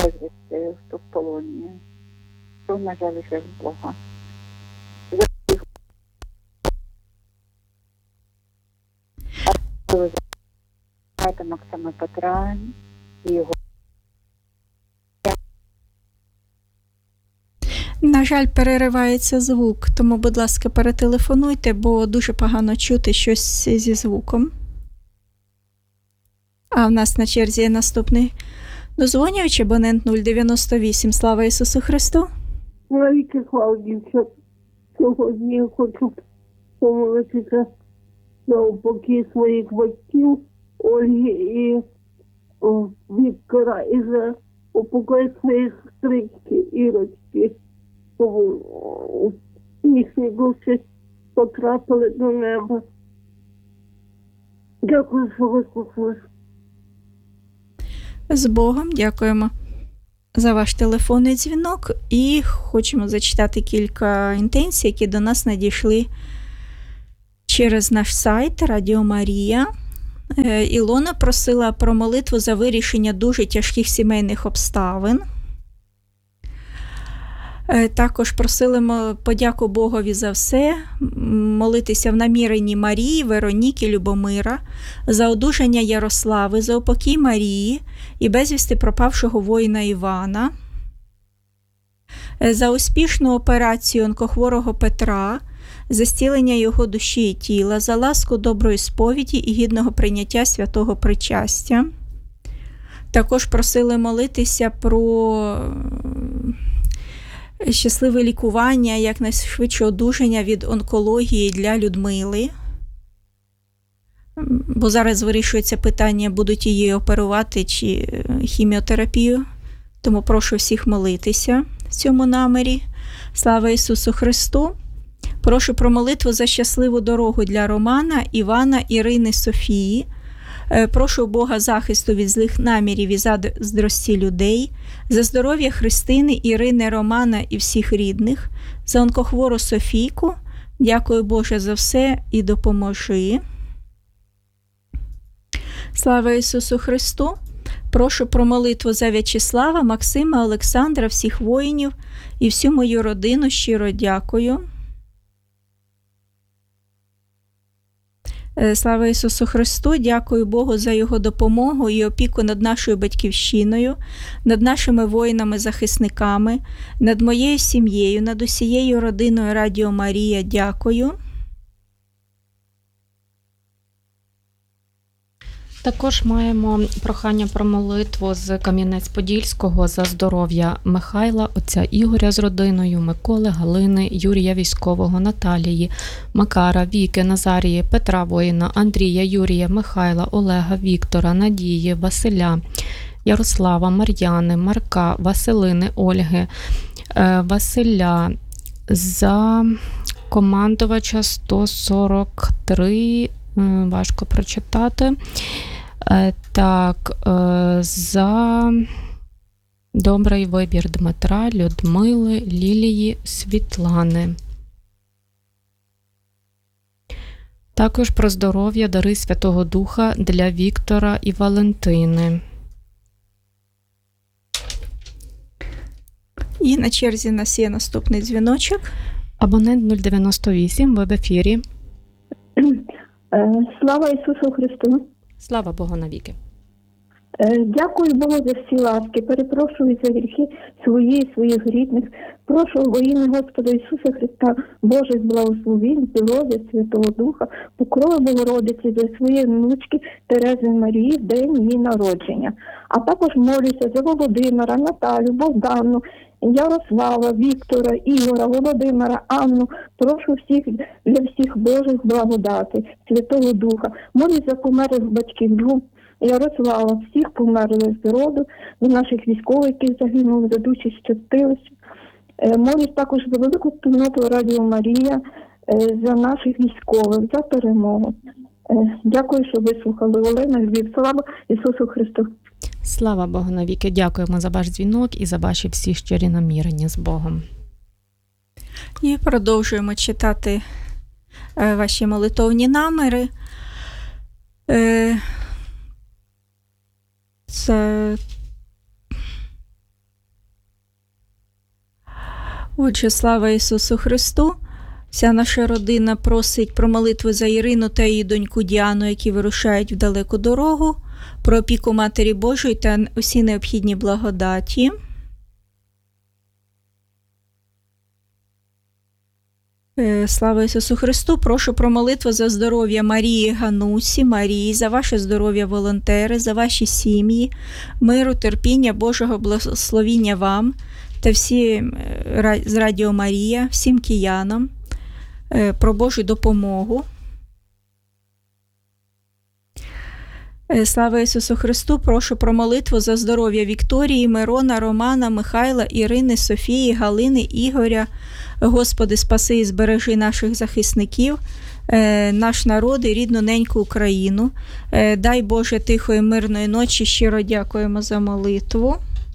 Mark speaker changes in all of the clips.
Speaker 1: безвісти, хто в полоні, хто, на жаль, вже в Бога. Знаєте, Максима Петра і його.
Speaker 2: На жаль, переривається звук, тому, будь ласка, перетелефонуйте, бо дуже погано чути щось зі звуком. А в нас на черзі є наступний дозвонювач, абонент 098. Слава Ісусу Христу!
Speaker 3: Навіки слава, дівчат. Сьогодні я хочу помолитися за упокій своїх батьків Ольги і Віктора, і за упокій своїх сестрички Ірочки. Їхні душі потрапили до неба. Дякую, що ви слухали.
Speaker 2: З Богом, дякуємо за ваш телефонний дзвінок і хочемо зачитати кілька інтенцій, які до нас надійшли через наш сайт Радіо Марія. Ілона просила про молитву за вирішення дуже тяжких сімейних обставин. Також просили подяку Богові за все, молитися в наміренні Марії, Вероніки, Любомира, за одужання Ярослави, за упокій Марії і безвісти пропавшого воїна Івана, за успішну операцію онкохворого Петра, за зцілення його душі і тіла, за ласку доброї сповіді і гідного прийняття святого причастя. Також просили молитися про щасливе лікування, якнайшвидше одужання від онкології для Людмили. Бо зараз вирішується питання, будуть її оперувати чи хіміотерапію. Тому прошу всіх молитися в цьому намірі. Слава Ісусу Христу! Прошу про молитву за щасливу дорогу для Романа, Івана, Ірини, Софії. Прошу Бога захисту від злих намірів і заздрості людей, за здоров'я Христини, Ірини, Романа і всіх рідних, за онкохвору Софійку. Дякую, Боже, за все і допоможи. Слава Ісусу Христу! Прошу про молитву за В'ячеслава, Максима, Олександра, всіх воїнів і всю мою родину. Щиро дякую. Слава Ісусу Христу! Дякую Богу за Його допомогу і опіку над нашою батьківщиною, над нашими воїнами-захисниками, над моєю сім'єю, над усією родиною Радіо Марія. Дякую.
Speaker 4: Також маємо прохання про молитву з Кам'янець-Подільського за здоров'я Михайла, отця Ігоря з родиною, Миколи, Галини, Юрія військового, Наталії, Макара, Віки, Назарії, Петра воїна, Андрія, Юрія, Михайла, Олега, Віктора, Надії, Василя, Ярослава, Мар'яни, Марка, Василини, Ольги, Василя, за командувача 143, важко прочитати. Так, за добрий вибір Дмитра, Людмили, Лілії, Світлани. Також про здоров'я, дари Святого Духа для Віктора і Валентини.
Speaker 2: І на черзі у нас є наступний дзвіночок.
Speaker 4: Абонент 098, ви в ефірі.
Speaker 3: Слава Ісусу Христу!
Speaker 4: Слава Богу навіки!
Speaker 3: Дякую Богу за всі ласки, перепрошую за гріхи свої і своїх рідних. Прошу во ім'я Господа Ісуса Христа, Божих благословень, здоров'я, Святого Духа, покрою Богородиці для своєї внучки Терези Марії в день її народження. А також молюся за Володимира, Наталю, Богдану, Ярослава, Віктора, Ігора, Володимира, Анну. Прошу всіх для всіх Божих благодати, Святого Духа. Молюсь за померлих батьків Ярослава, всіх померлих з роду, за наших військових, які загинули, за душі щастилися. Молюсь також за велику спільноту Радіо Марія, за наших військових, за перемогу. Дякую, що вислухали. Олена, Львів. Слава Ісусу Христу!
Speaker 4: Слава Богу навіки! Дякуємо за ваш дзвінок і за ваші всі щирі намірення з Богом.
Speaker 2: І продовжуємо читати ваші молитовні наміри. Це Отже, слава Ісусу Христу! Вся наша родина просить про молитву за Ірину та її доньку Діану, які вирушають в далеку дорогу, про опіку Матері Божої та усі необхідні благодаті. Слава Ісусу Христу! Прошу про молитву за здоров'я Марії Ганусі, Марії, за ваше здоров'я, волонтери, за ваші сім'ї, миру, терпіння, Божого благословіння вам та всі з Радіо Марія, всім киянам, про Божу допомогу. Слава Ісусу Христу! Прошу про молитву за здоров'я Вікторії, Мирона, Романа, Михайла, Ірини, Софії, Галини, Ігоря. Господи, спаси і збережи наших захисників, наш народ і рідну неньку Україну. Дай Боже тихої мирної ночі. Щиро дякуємо за молитву.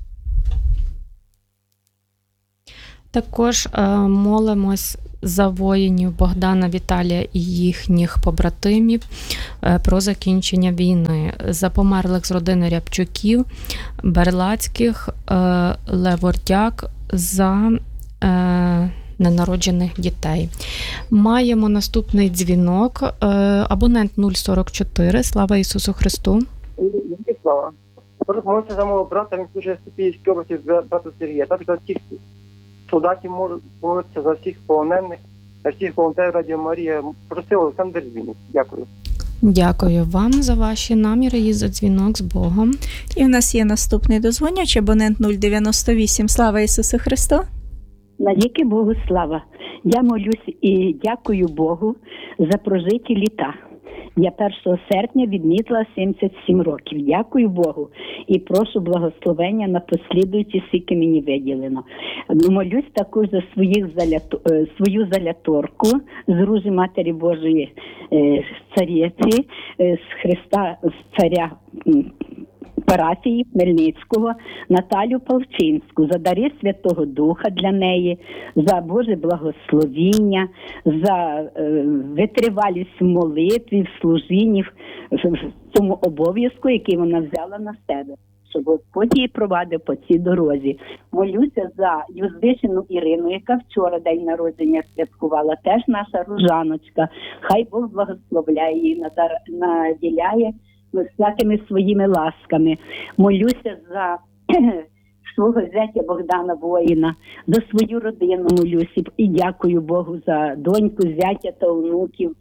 Speaker 4: Також молимось за воїнів Богдана, Віталія і їхніх побратимів про закінчення війни, за померлих з родини Рябчуків, Берлацьких, Левордяк, за ненароджених дітей. Маємо наступний дзвінок. Абонент 044. Слава Ісусу Христу!
Speaker 5: Слава. Прошу молитися за мого брата, він служить в Софіївській області, брата Сергія. Також за всіх солдатів можу молитися, за всіх полонених, за всіх волонтерів Радіо Марія. Просив Олександр Звінник. Дякую.
Speaker 4: Дякую вам за ваші наміри і за дзвінок. З Богом.
Speaker 2: І в нас є наступний дозвоняч, абонент 098. Слава Ісусу Христу!
Speaker 6: Навіки Богу слава. Я молюсь і дякую Богу за прожиті літа. Я 1 серпня відмітила 77 років. Дякую Богу і прошу благословення на послідуючі, скільки мені виділено. Молюсь також за свою заляторку з Ружі Матері Божої цариці, з Христа, з царя парафії Хмельницького, Наталю Павчинську, за дари Святого Духа для неї, за Боже благословіння, за витривалість в молитві, в служінні, в цьому обов'язку, який вона взяла на себе, щоб Господь її провадив по цій дорозі. Молюся за Юздишину Ірину, яка вчора день народження святкувала, теж наша ружаночка. Хай Бог благословляє її, наділяє всякими своїми ласками. Молюся за свого зятя Богдана воїна, за свою родину молюся і дякую Богу за доньку, зятя та онуків.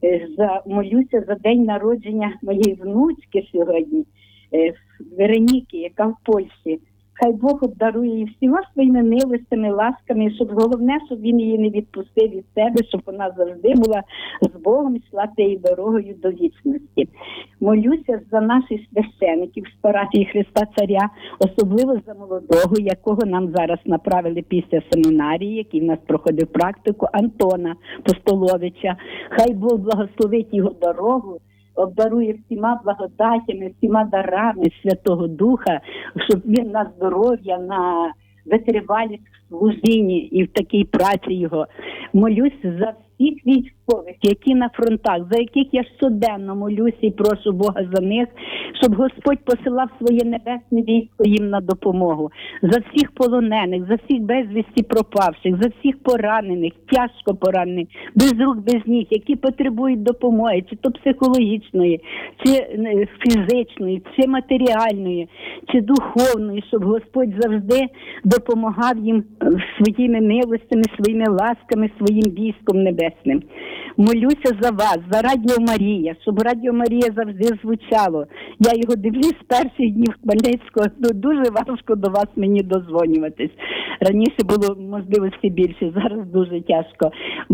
Speaker 6: Молюся за день народження моєї внучки сьогодні, Вероніки, яка в Польщі. Хай Бог обдарує її всіма своїми милостями, ласками, щоб головне, щоб він її не відпустив від себе, щоб вона завжди була з Богом, йшла тією дорогою до вічності. Молюся за наших священиків з парафії Христа Царя, особливо за молодого, якого нам зараз направили після семінарії, який в нас проходив практику, Антона Постоловича. Хай Бог благословить його дорогу, обдарує всіма благодатями, всіма дарами Святого Духа, щоб він на здоров'я, на витривалість в служінні і в такій праці його. Молюсь за всіх військових, які на фронтах, за яких я щоденно молюся і прошу Бога за них, щоб Господь посилав своє небесне військо їм на допомогу. За всіх полонених, за всіх безвісті пропавших, за всіх поранених, тяжко поранених, без рук, без ніг, які потребують допомоги, чи то психологічної, чи фізичної, чи матеріальної, чи духовної, щоб Господь завжди допомагав їм своїми милостями, своїми ласками, своїм військом небесним. Молюся за вас, за Радіо Марія, щоб Радіо Марія завжди звучало. Я його дивлюсь з перших днів Хмельницького, дуже важко до вас мені дозвонюватись. Раніше було можливості більше, зараз дуже тяжко.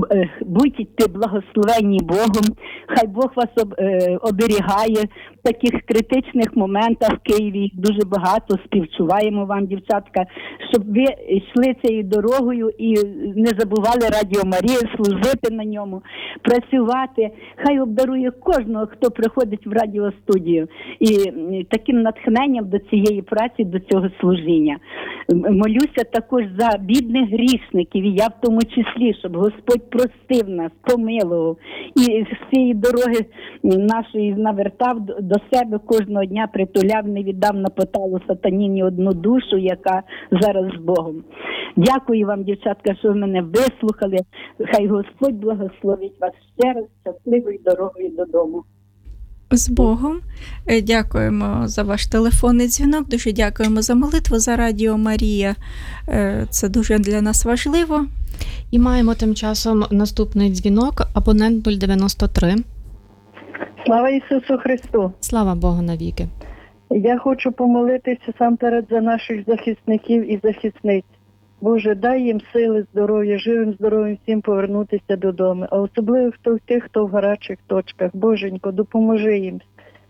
Speaker 6: Будьте благословенні Богом, хай Бог вас оберігає в таких критичних моментах в Києві. Їх дуже багато, співчуваємо вам, дівчатка, щоб ви йшли цією дорогою і не забували Радіо Марія, служити на ньому, працювати. Хай обдарує кожного, хто приходить в радіостудію. І таким натхненням до цієї праці, до цього служіння. Молюся також за бідних грішників, і я в тому числі, щоб Господь простив нас, помилував. І з цієї дороги нашої навертав до себе кожного дня, притуляв, не віддав на поталу сатані ні одну душу, яка зараз з Богом. Дякую вам, дівчатка, що ви мене вислухали. Хай Господь благословить вас ще раз щасливою дорогою додому.
Speaker 2: З Богом. Дякуємо за ваш телефонний дзвінок, дуже дякуємо за молитву за Радіо Марія. Це дуже для нас важливо.
Speaker 4: І маємо тим часом наступний дзвінок, абонент 093.
Speaker 7: Слава Ісусу Христу!
Speaker 4: Слава Богу навіки.
Speaker 7: Я хочу помолитися сам перед за наших захисників і захисниць. Боже, дай їм сили, здоров'я, живим здоров'ям всім повернутися додому. А особливо тих, хто в гарячих точках. Боженько, допоможи їм,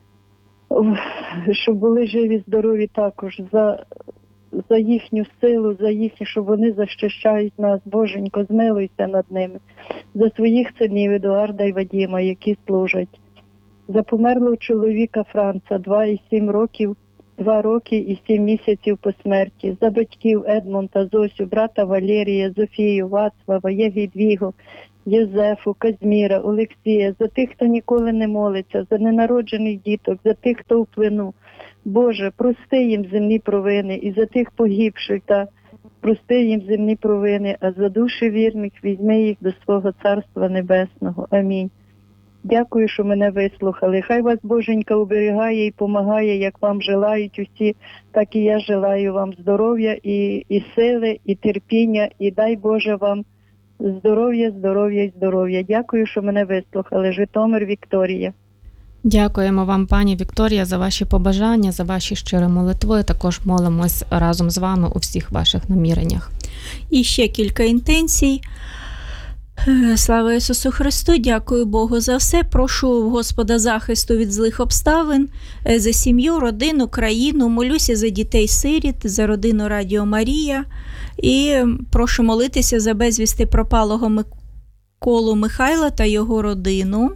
Speaker 7: щоб були живі, здорові також, за їхню силу, за їхню, щоб вони захищають нас. Боженько, змилуйся над ними. За своїх синів Едуарда і Вадима, які служать. За померлого чоловіка Франца, 2 роки і 7 місяців по смерті. За батьків Едмонта, Зосю, брата Валерія, Зофію, Вацлава, Єгідвіго, Єзефу, Казміра, Олексія. За тих, хто ніколи не молиться, за ненароджених діток, за тих, хто в плену. Боже, прости їм земні провини, і за тих погибших, та прости їм земні провини, а за душі вірних візьми їх до свого Царства Небесного. Амінь. Дякую, що мене вислухали. Хай вас Боженька оберігає і помагає, як вам желають усі, так і я желаю вам здоров'я і сили, і терпіння, і дай Боже вам здоров'я, здоров'я і здоров'я. Дякую, що мене вислухали. Житомир, Вікторія.
Speaker 4: Дякуємо вам, пані Вікторія, за ваші побажання, за ваші щирі молитви. Також молимось разом з вами у всіх ваших наміреннях.
Speaker 2: І ще кілька інтенцій. Слава Ісусу Христу, дякую Богу за все. Прошу в Господа захисту від злих обставин, за сім'ю, родину, країну. Молюся за дітей-сиріт, за родину Радіо Марія. І прошу молитися за безвісти пропалого Миколу Михайла та його родину.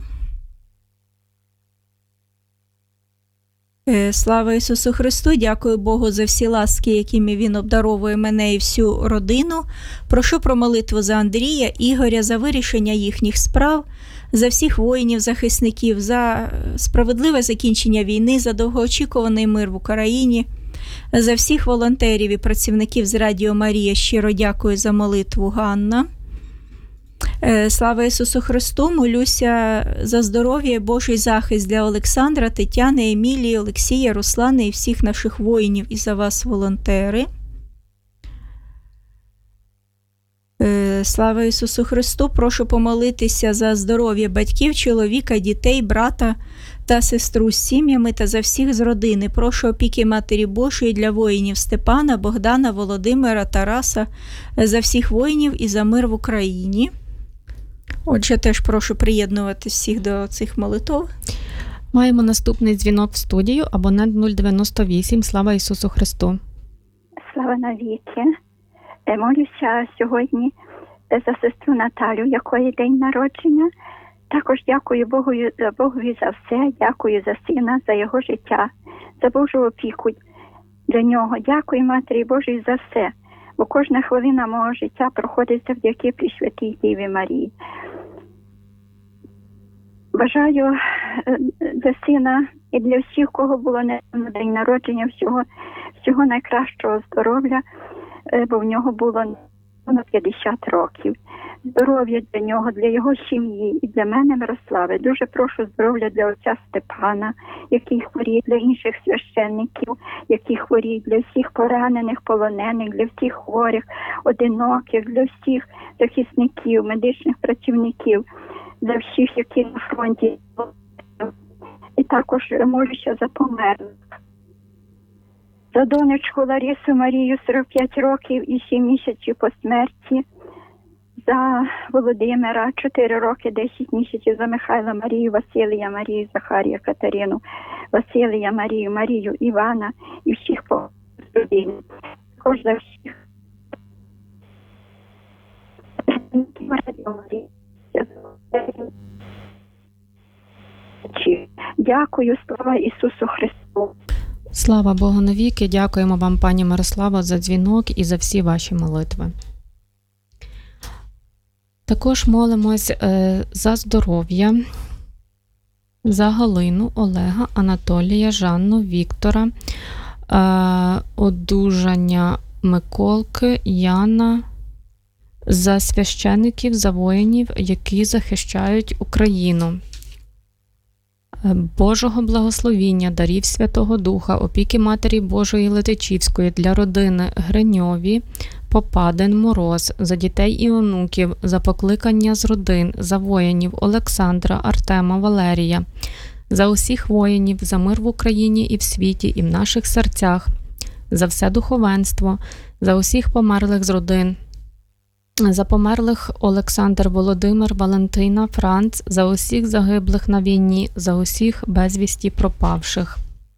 Speaker 2: Слава Ісусу Христу, дякую Богу за всі ласки, якими Він обдаровує мене і всю родину. Прошу про молитву за Андрія, Ігоря, за вирішення їхніх справ, за всіх воїнів-захисників, за справедливе закінчення війни, за довгоочікуваний мир в Україні, за всіх волонтерів і працівників з Радіо Марія. Щиро дякую за молитву, Ганна. Слава Ісусу Христу, молюся за здоров'я і Божий захист для Олександра, Тетяни, Емілії, Олексія, Руслани і всіх наших воїнів і за вас, волонтери. Слава Ісусу Христу, прошу помолитися за здоров'я батьків, чоловіка, дітей, брата та сестру з сім'ями та за всіх з родини. Прошу опіки Матері Божої для воїнів Степана, Богдана, Володимира, Тараса, за всіх воїнів і за мир в Україні. Отже, теж прошу приєднувати всіх до цих молитв.
Speaker 4: Маємо наступний дзвінок в студію, абонент 098. Слава Ісусу Христу.
Speaker 8: Слава навіки. Молюся сьогодні за сестру Наталю, якої день народження. Також дякую Богові за все, дякую за сина, за його життя, за Божу опіку для нього. Дякую Матері Божій за все, бо кожна хвилина мого життя проходить завдяки Пресвятій Діві Марії. Бажаю для сина і для всіх, кого було недавно день народження, всього найкращого здоров'я, бо в нього було на 50 років. Здоров'я для нього, для його сім'ї і для мене, Мирослави. Дуже прошу здоров'я для отця Степана, який хворіє, для інших священників, які хворіють, для всіх поранених, полонених, для всіх хворих, одиноких, для всіх захисників, медичних працівників, для всіх, які на фронті. І також молюся за померлих. За донечку Ларису Марію, 45 років і 7 місяців по смерті. За Володимира, 4 роки, 10 місяців. За Михайла Марію, Василія Марію, Захарія Катерину, Василія Марію, Марію Івана і всіх по родині. Також за всіх. Дякую, слава Ісусу Христу.
Speaker 4: Слава Богу навіки. Дякуємо вам, пані Мирослава, за дзвінок і за всі ваші молитви. Також молимось за здоров'я, за Галину, Олега, Анатолія, Жанну, Віктора, одужання Миколки Яна за священиків, за воїнів, які захищають Україну. Божого благословіння, дарів Святого Духа, опіки Матері Божої Летичівської для родини Гриньові, Попадин, Мороз, за дітей і онуків, за покликання з родин, за воїнів Олександра, Артема, Валерія, за усіх воїнів, за мир в Україні і в світі, і в наших серцях, за все духовенство, за усіх померлих з родин, за померлих Олександр, Володимир, Валентина, Франц, за усіх загиблих на війні, за усіх безвісті пропавших.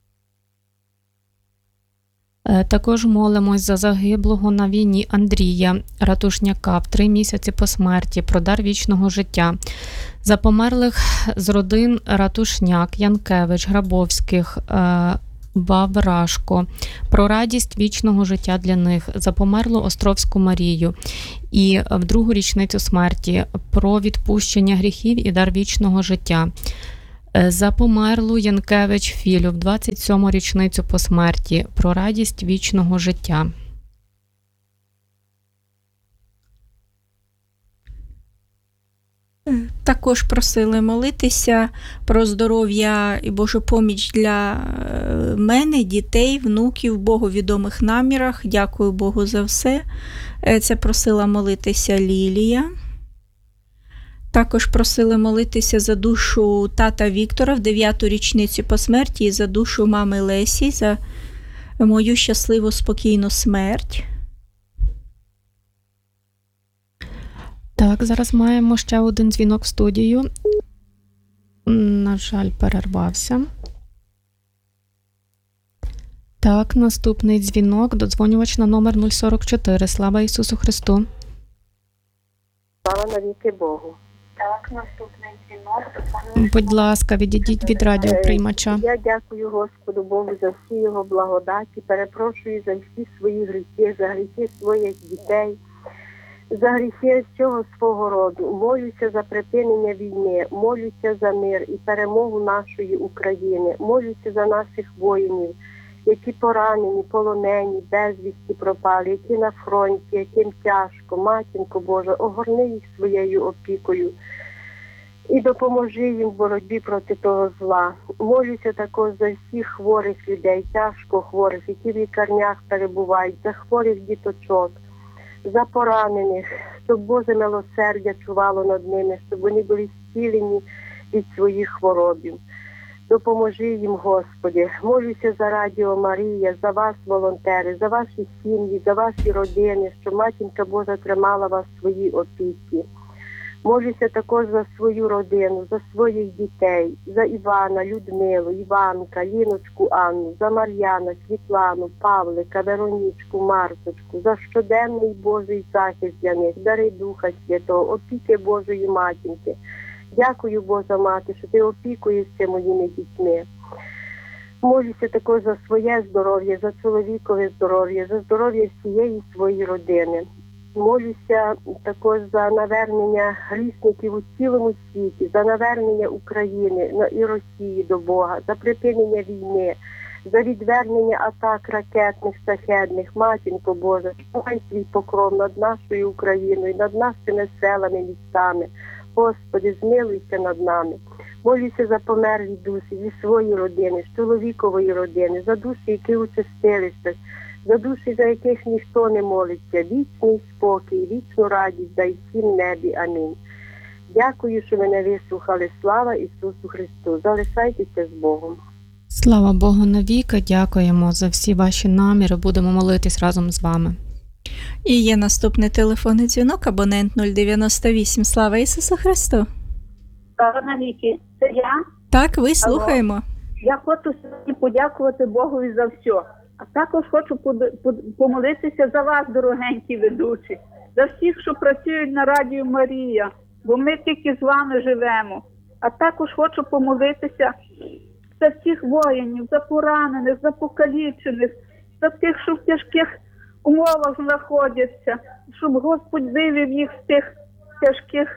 Speaker 4: Також молимось за загиблого на війні Андрія Ратушняка в 3 місяці по смерті, про дар вічного життя. За померлих з родин Ратушняк, Янкевич, Грабовських, Ваврашко, про радість вічного життя для них, за померлу Островську Марію і в 2-гу річницю смерті, про відпущення гріхів і дар вічного життя. За померлу Янкевич Філю в 27-му річницю по смерті, про радість вічного життя.
Speaker 2: Також просили молитися про здоров'я і Божу поміч для мене, дітей, внуків, Богу відомих намірах. Дякую Богу за все. Це просила молитися Лілія. Також просили молитися за душу тата Віктора в 9-ту річницю по смерті і за душу мами Лесі, за мою щасливу, спокійну смерть.
Speaker 4: Так, зараз маємо ще один дзвінок в студію. На жаль, перервався. Так, наступний дзвінок, додзвонювач на номер 044. Слава Ісусу Христу!
Speaker 9: Слава навіки Богу!
Speaker 1: Так, наступний дзвінок.
Speaker 4: Будь ласка, відійдіть від радіоприймача.
Speaker 9: Я дякую Господу Богу за всі Його благодаті, перепрошую за всі свої гріхи, за гріхи своїх дітей, за гріхи всього свого роду. Молюся за припинення війни, молюся за мир і перемогу нашої України, молюся за наших воїнів, які поранені, полонені, безвісті пропали, які на фронті, яким тяжко. Матінко Божа, огорни їх своєю опікою і допоможи їм в боротьбі проти того зла. Молюся також за всіх хворих людей, тяжко хворих, які в лікарнях перебувають, за хворих діточок, за поранених, щоб Боже милосердя чувало над ними, щоб вони були зцілені від своїх хворобів. Допоможи їм, Господи. Молюся за Радіо Марія, за вас, волонтери, за ваші сім'ї, за ваші родини, щоб Матінка Божа тримала вас в своїй опіці. Молюся також за свою родину, за своїх дітей, за Івана, Людмилу, Іванка, Ліночку Анну, за Мар'яна, Світлану, Павлика, Веронічку, Марточку, за щоденний Божий захист для них, дари Духа Святого, опіки Божої Матінки. Дякую, Божа Мати, що ти опікуєшся моїми дітьми. Молюся також за своє здоров'я, за чоловікове здоров'я, за здоров'я всієї своєї родини. Молюся також за навернення грішників у цілому світі, за навернення України і Росії до Бога, за припинення війни, за відвернення атак ракетних, шахедних. Матінко Божа, тримай свій покров над нашою Україною, над нашими селами, містами. Господи, змилуйся над нами. Молюся за померлі душі зі своєї родини, з чоловікової родини, за душі, які очистилися, за душі, за яких ніхто не молиться. Вічний спокій, вічну радість дай всім небі. Амінь. Дякую, що мене вислухали. Слава Ісусу Христу. Залишайтеся з Богом.
Speaker 4: Слава Богу навіки. Дякуємо за всі ваші наміри. Будемо молитись разом з вами.
Speaker 2: І є наступний телефонний дзвінок, абонент 098. Слава Ісусу Христу!
Speaker 10: Слава навіки. Це я?
Speaker 2: Так, ви слухаємо.
Speaker 10: Я хочу сьогодні подякувати Богові за все. А також хочу помолитися за вас, дорогенькі ведучі, за всіх, що працюють на Радіо Марія, бо ми тільки з вами живемо. А також хочу помолитися за всіх воїнів, за поранених, за покалічених, за тих, що в тяжких умовах знаходяться, щоб Господь вивів їх з тих тяжких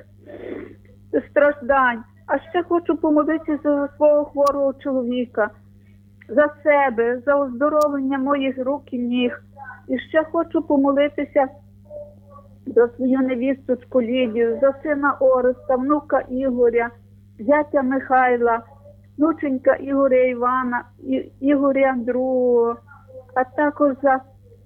Speaker 10: страждань. А ще хочу помолитися за свого хворого чоловіка, за себе, за оздоровлення моїх рук і ніг, І ще хочу помолитися за свою невісточку Лідію, за сина Ореста, внука Ігоря, зятя Михайла, внученька Ігоря Івана, Ігоря другого, а також за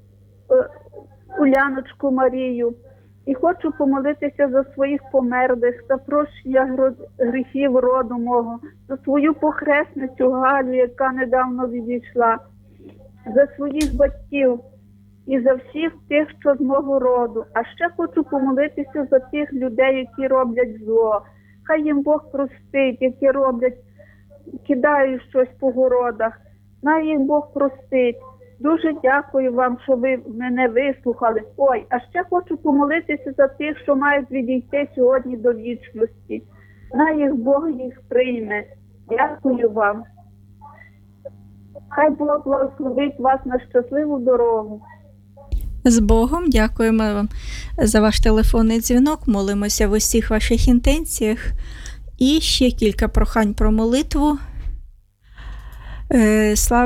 Speaker 10: Уляночку Марію. І хочу помолитися за своїх померлих, за прощення гріхів роду мого, за свою похресницю Галю, яка недавно відійшла, за своїх батьків і за всіх тих, що з мого роду. А ще хочу помолитися за тих людей, які роблять зло. Хай їм Бог простить, які роблять, кидають щось по городах. Хай їм Бог простить. Дуже дякую вам, що ви мене вислухали. Ой, а ще хочу помолитися за тих, що мають відійти сьогодні до вічності. Хай їх Бог їх прийме. Дякую вам. Хай Бог благословить вас на щасливу дорогу.
Speaker 2: З Богом, дякуємо вам за ваш телефонний дзвінок, молимося в усіх ваших інтенціях. І ще кілька прохань про молитву. Слава